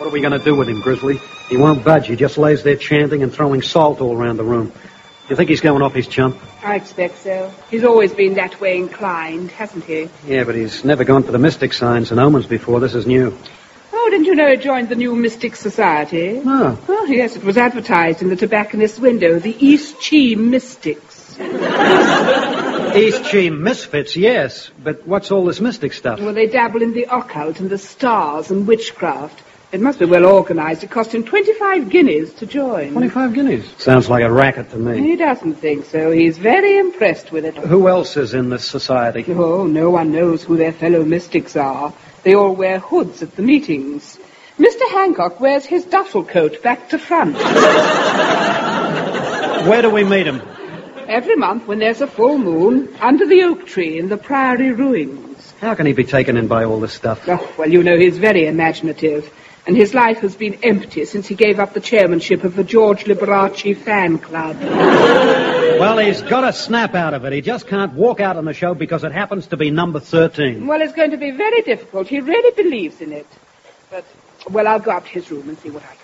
What are we going to do with him, Grizzly? He won't budge. He just lays there chanting and throwing salt all around the room. You think he's going off his chump? I expect so. He's always been that way inclined, hasn't he? Yeah, but he's never gone for the mystic signs and omens before. This is new. Oh, didn't you know he joined the New Mystic Society? No. Oh, yes, it was advertised in the tobacconist's window. The East Cheam Mystics. East Cheam Misfits, yes. But what's all this mystic stuff? Well, they dabble in the occult and the stars and witchcraft. It must be well organized. It cost him 25 guineas to join. 25 guineas? Sounds like a racket to me. He doesn't think so. He's very impressed with it. Who else is in this society? Oh, no one knows who their fellow mystics are. They all wear hoods at the meetings. Mr. Hancock wears his duffel coat back to front. Where do we meet him? Every month when there's a full moon, under the oak tree in the Priory ruins. How can he be taken in by all this stuff? Oh, well, you know, he's very imaginative. And his life has been empty since he gave up the chairmanship of the George Liberace fan club. Well, he's got a snap out of it. He just can't walk out on the show because it happens to be number 13. Well, it's going to be very difficult. He really believes in it. But, well, I'll go up to his room and see what I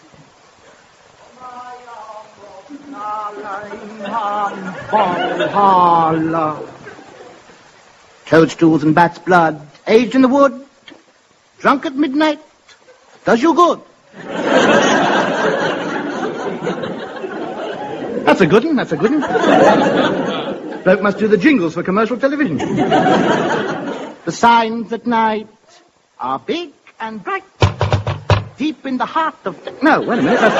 can do. Toadstools and bat's blood, aged in the wood, drunk at midnight, does you good. That's a good one, that's a good one. Bloke must do the jingles for commercial television. The signs at night are big and bright, deep in the heart of... No, wait a minute, that's...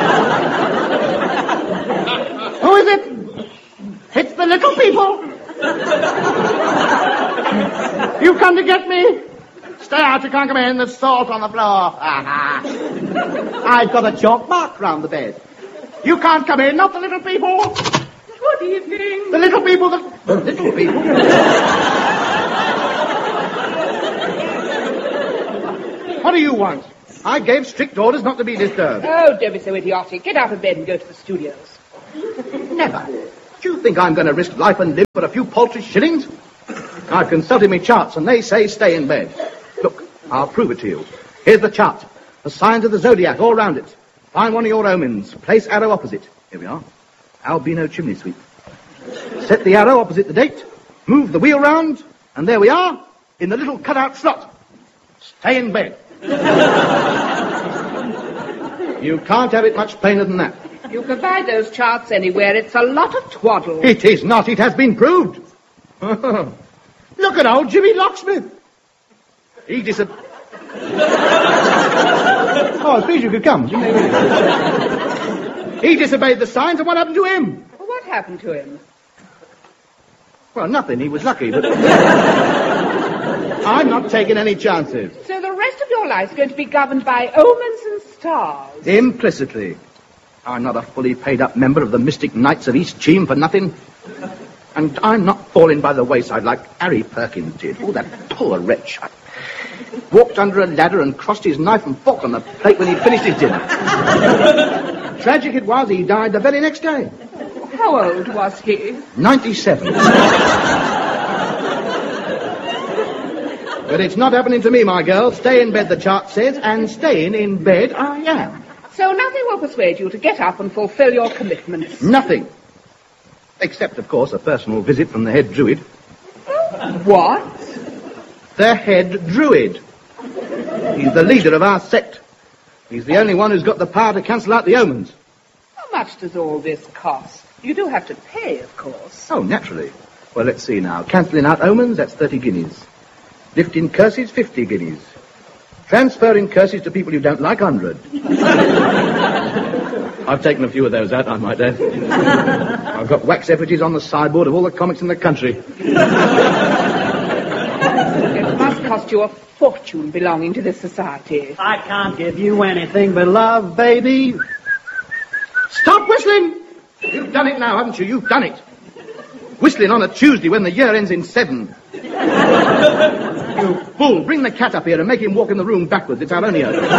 Who is it? It's the little people. You come to get me? Stay out, you can't come in. There's salt on the floor. I've got a chalk mark round the bed. You can't come in, not the little people. Good evening. The little people, the little people. What do you want? I gave strict orders not to be disturbed. Oh, don't be so idiotic. Get out of bed and go to the studios. Never. Do you think I'm going to risk life and limb for a few paltry shillings? I've consulted my charts, and they say stay in bed. Look, I'll prove it to you. Here's the chart. The signs of the zodiac all round it. Find one of your omens. Place arrow opposite. Here we are. Albino chimney sweep. Set the arrow opposite the date. Move the wheel round. And there we are, in the little cutout slot. Stay in bed. You can't have it much plainer than that. You can buy those charts anywhere. It's a lot of twaddle. It is not. It has been proved. Look at old Jimmy Locksmith. He Oh, please, you could come. He disobeyed the signs, and what happened to him? Well, what happened to him? Well, nothing. He was lucky, but... I'm not taking any chances. So the rest of your life's going to be governed by omens and stars? Implicitly. I'm not a fully paid-up member of the Mystic Knights of East Cheam for nothing. And I'm not falling by the wayside like Harry Perkins did. Oh, that poor wretch. I walked under a ladder and crossed his knife and fork on the plate when he'd finished his dinner. Tragic it was, he died the very next day. How old was he? 97. But it's not happening to me, my girl. Stay in bed, the chart says, and staying in bed I am. So nothing will persuade you to get up and fulfill your commitments? Nothing. Except, of course, a personal visit from the head druid. What? The head druid. He's the leader of our sect. He's the only one who's got the power to cancel out the omens. How much does all this cost? You do have to pay, of course. Oh, naturally. Well, let's see now. Cancelling out omens, that's 30 guineas. Lifting curses, 50 guineas. Transferring curses to people you don't like, 100. I've taken a few of those out, I might add. I've got wax effigies on the sideboard of all the comics in the country. It must cost you a fortune belonging to this society. I can't give you anything but love, baby. Stop whistling! You've done it now, haven't you? You've done it. Whistling on a Tuesday when the year ends in 7. You fool, bring the cat up here and make him walk in the room backwards. It's our only hope. Shut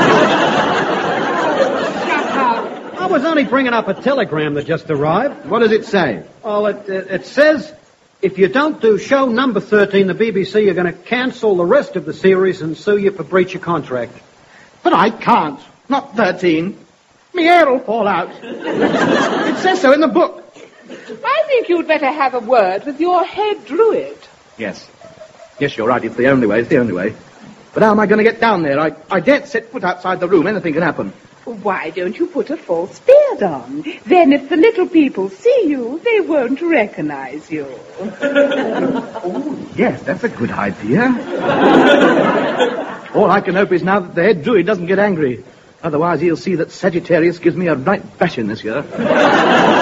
up. I was only bringing up a telegram that just arrived. What does it say? Oh, it says, if you don't do show number 13, the BBC are going to cancel the rest of the series and sue you for breach of contract. But I can't. not 13. Me hair'll fall out. It says so in the book. I think you'd better have a word with your head druid. Yes. Yes, you're right. It's the only way. It's the only way. But how am I going to get down there? I daren't set foot outside the room. Anything can happen. Why don't you put a false beard on? Then if the little people see you, they won't recognize you. Oh, yes, that's a good idea. All I can hope is now that the head druid doesn't get angry. Otherwise he'll see that Sagittarius gives me a right bashing this year.